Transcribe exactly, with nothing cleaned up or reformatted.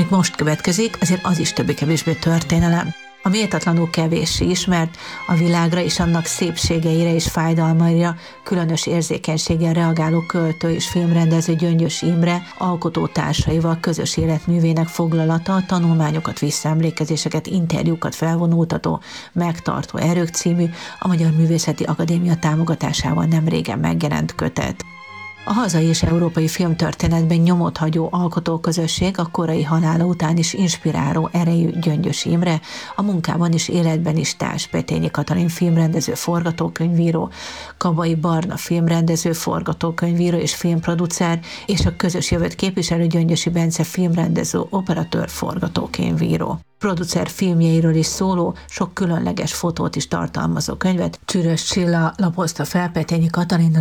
amit most következik, azért az is többé-kevésbé történelem. A méltatlanul kevéssé ismert, a világra és annak szépségeire és fájdalmaira különös érzékenységgel reagáló költő és filmrendező Gyöngyös Imre alkotótársaival közös életművének foglalata, tanulmányokat, visszaemlékezéseket, interjúkat felvonultató Megtartó erők című, a Magyar Művészeti Akadémia támogatásával nemrégen megjelent kötet. A hazai és európai filmtörténetben nyomot hagyó alkotóközösség a korai halála után is inspiráló erejű Gyöngyös Imre, a munkában is életben is társ Petényi Katalin filmrendező, forgatókönyvíró, Kabai Barna filmrendező, forgatókönyvíró és filmproducer, és a közös jövőt képviselő Gyöngyösi Bence filmrendező, operatőr, forgatókönyvíró. Producer filmjeiről is szóló, sok különleges fotót is tartalmazó könyvet Csűrös Csilla lapozta fel Petényi Katalinnal